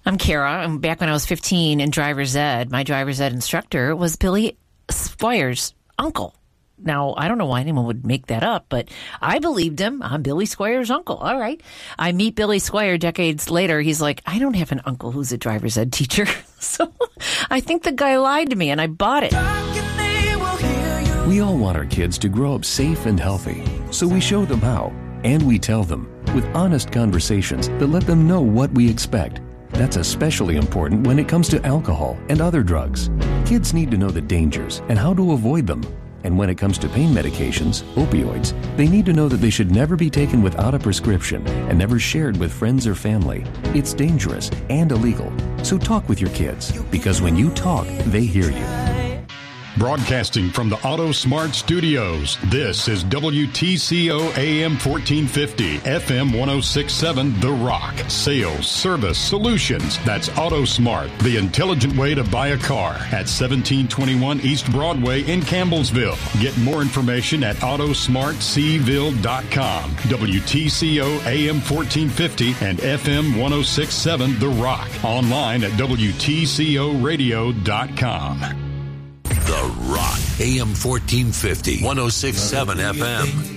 I'm Kara. And back when I was 15 in driver's ed, my driver's ed instructor was Billy Squire's uncle. Now, I don't know why anyone would make that up, but I believed him. I'm Billy Squire's uncle. All right. I meet Billy Squire decades later. He's like, I don't have an uncle who's a driver's ed teacher. So I think the guy lied to me, and I bought it. We all want our kids to grow up safe and healthy, so we show them how, and we tell them with honest conversations that let them know what we expect. That's especially important when it comes to alcohol and other drugs. Kids need to know the dangers and how to avoid them. And when it comes to pain medications, opioids, they need to know that they should never be taken without a prescription and never shared with friends or family. It's dangerous and illegal. So talk with your kids, because when you talk, they hear you. Broadcasting from the Auto Smart Studios, this is WTCO AM 1450, FM 1067, The Rock. Sales, service, solutions. That's Auto Smart, the intelligent way to buy a car at 1721 East Broadway in Campbellsville. Get more information at autosmartseville.com. WTCO AM 1450 and FM 1067, The Rock. Online at WTCOradio.com. The Rock, AM 1450, 1067 FM.